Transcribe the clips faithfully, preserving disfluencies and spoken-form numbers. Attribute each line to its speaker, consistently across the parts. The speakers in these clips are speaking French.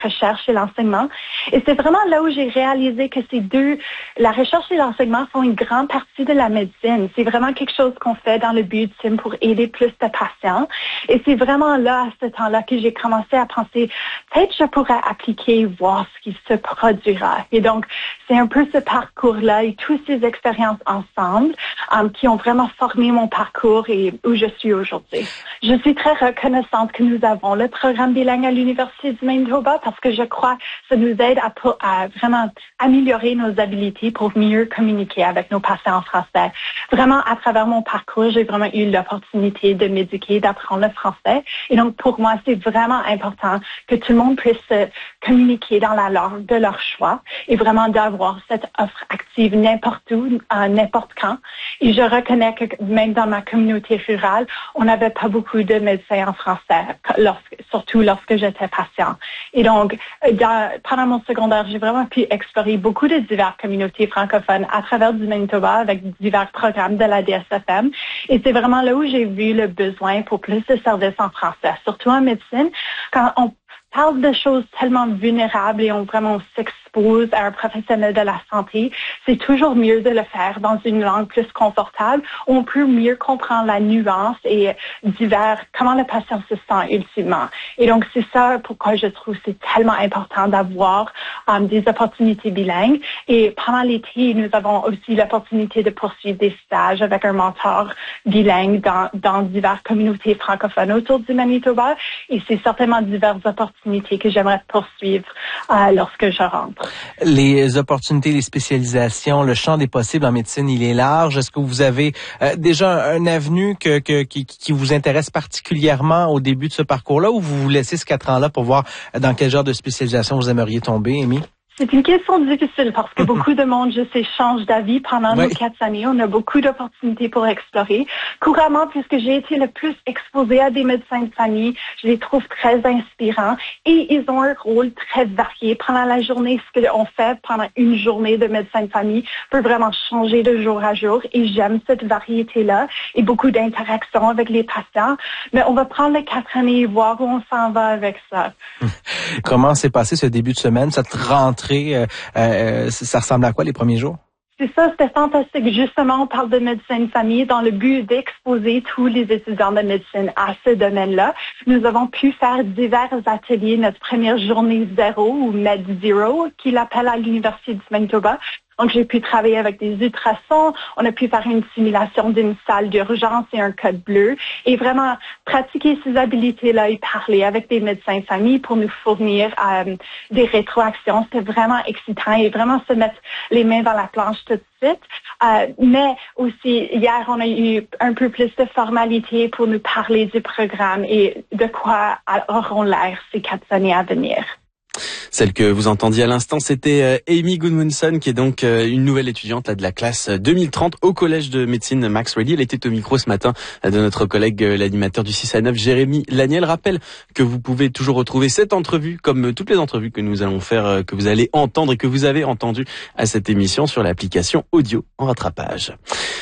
Speaker 1: recherche et l'enseignement. Et c'est vraiment là où j'ai réalisé que ces deux, la recherche et l'enseignement sont une grande partie de la médecine. C'est vraiment quelque chose qu'on fait dans le but ultime pour aider plus de patients. Et c'est vraiment là, à ce temps-là, que j'ai commencé à penser, peut-être je pourrais appliquer, voir ce qui se produira. Et donc, c'est un peu ce parcours-là et toutes ces expériences ensemble um, qui ont vraiment formé mon parcours et où je suis aujourd'hui. Je suis très reconnaissante que nous avons le programme bilingue à l'Université du Manitoba parce que je crois que ça nous aide à, à vraiment améliorer nos habilités pour mieux communiquer avec nos patients en français. Vraiment, à travers mon parcours, j'ai vraiment eu l'opportunité de m'éduquer, d'apprendre le français. Et donc, pour moi, c'est vraiment important que tout le monde puisse communiquer dans la langue de leur choix et vraiment d'avoir cette offre active n'importe où, euh, n'importe quand. Et je reconnais que même dans ma communauté rurale, on n'avait pas beaucoup de médecins en français, lorsque, surtout lorsque j'étais patient. Et donc, dans, pendant mon secondaire, j'ai vraiment pu explorer beaucoup de diverses communautés francophones à travers du Manitoba avec divers programmes de la D S F M. Et c'est vraiment là où j'ai vu le besoin pour plus de services en français, surtout en médecine, quand on parle de choses tellement vulnérables et on vraiment s'expose à un professionnel de la santé, c'est toujours mieux de le faire dans une langue plus confortable où on peut mieux comprendre la nuance et divers, comment le patient se sent ultimement. Et donc, c'est ça pourquoi je trouve que c'est tellement important d'avoir um, des opportunités bilingues. Et pendant l'été, nous avons aussi l'opportunité de poursuivre des stages avec un mentor bilingue dans, dans diverses communautés francophones autour du Manitoba. Et c'est certainement diverses opportunités que j'aimerais poursuivre euh, lorsque je rentre.
Speaker 2: Les opportunités, les spécialisations, le champ des possibles en médecine, il est large. Est-ce que vous avez euh, déjà un avenue que, que, qui, qui vous intéresse particulièrement au début de ce parcours-là ou vous vous laissez ce quatre ans-là pour voir dans quel genre de spécialisation vous aimeriez tomber, Amy?
Speaker 1: C'est une question difficile parce que beaucoup de monde, je sais, change d'avis pendant oui. nos quatre années. On a beaucoup d'opportunités pour explorer. Couramment, puisque j'ai été le plus exposée à des médecins de famille, je les trouve très inspirants et ils ont un rôle très varié. Pendant la journée, ce qu'on fait pendant une journée de médecin de famille peut vraiment changer de jour à jour et j'aime cette variété-là et beaucoup d'interactions avec les patients. Mais on va prendre les quatre années et voir où on s'en va avec ça.
Speaker 2: Comment s'est passé ce début de semaine, cette rentrée? Euh, euh, ça ressemble à quoi les premiers jours?
Speaker 1: C'est ça, c'était fantastique. Justement, on parle de médecine de famille dans le but d'exposer tous les étudiants de médecine à ce domaine-là. Nous avons pu faire divers ateliers, notre première journée zéro ou Med Zero, qu'il appelle à l'Université du Manitoba. Donc, j'ai pu travailler avec des ultrasons. On a pu faire une simulation d'une salle d'urgence et un code bleu et vraiment pratiquer ces habilités-là et parler avec des médecins de famille pour nous fournir euh, des rétroactions. C'était vraiment excitant et vraiment se mettre les mains dans la planche tout de suite. Euh, mais aussi, hier, on a eu un peu plus de formalités pour nous parler du programme et de quoi auront l'air ces quatre années à venir.
Speaker 3: Celle que vous entendiez à l'instant, c'était euh, Amy Goodmanson, qui est donc euh, une nouvelle étudiante là, de la classe deux mille trente au Collège de médecine Max Ready. Elle était au micro ce matin euh, de notre collègue, euh, l'animateur du six à neuf, Jérémy Laniel. Rappelle que vous pouvez toujours retrouver cette entrevue, comme euh, toutes les entrevues que nous allons faire, euh, que vous allez entendre et que vous avez entendu à cette émission sur l'application audio en rattrapage.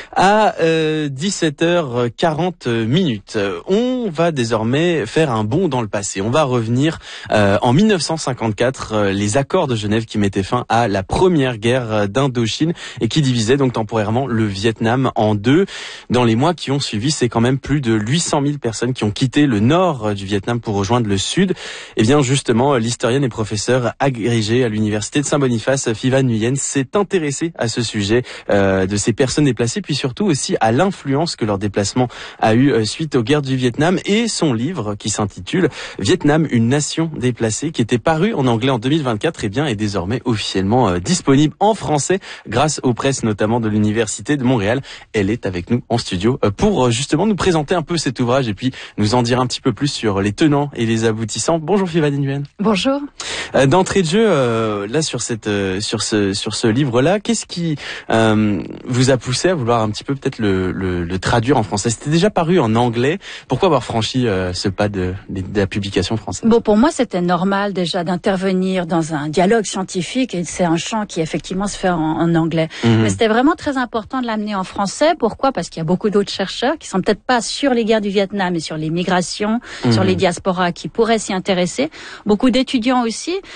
Speaker 3: À euh, dix-sept heures quarante minutes, on va désormais faire un bond dans le passé. On va revenir euh, en mille neuf cent cinquante-quatre, euh, les accords de Genève qui mettaient fin à la première guerre d'Indochine et qui divisaient donc temporairement le Vietnam en deux. Dans les mois qui ont suivi, c'est quand même plus de huit cent mille personnes qui ont quitté le nord du Vietnam pour rejoindre le sud. Et bien justement, l'historienne et professeure agrégée à l'université de Saint-Boniface, Phi-Van Nguyen, s'est intéressée à ce sujet euh, de ces personnes déplacées, puis surtout aussi à l'influence que leur déplacement a eu suite aux guerres du Vietnam, et son livre qui s'intitule Vietnam, une nation déplacée, qui était paru en anglais en deux mille vingt-quatre, et bien est désormais officiellement euh, disponible en français grâce aux presses notamment de l'Université de Montréal. Elle est avec nous en studio euh, pour euh, justement nous présenter un peu cet ouvrage et puis nous en dire un petit peu plus sur les tenants et les aboutissants. Bonjour Phi-Van Nguyen.
Speaker 4: Bonjour.
Speaker 3: Euh, d'entrée de jeu, euh, là sur cette euh, sur ce sur ce livre-là, qu'est-ce qui euh, vous a poussé à vouloir un petit peu peut-être le, le, le traduire en français? C'était déjà paru en anglais. Pourquoi avoir franchi euh, ce pas de, de, de la publication française?
Speaker 4: Bon, pour moi, c'était normal déjà d'intervenir dans un dialogue scientifique, et c'est un champ qui effectivement se fait en, en anglais. Mmh. Mais c'était vraiment très important de l'amener en français. Pourquoi? Parce qu'il y a beaucoup d'autres chercheurs qui sont peut-être pas sur les guerres du Vietnam, mais sur les migrations, mmh. sur les diasporas, qui pourraient s'y intéresser. Beaucoup d'étudiants aussi.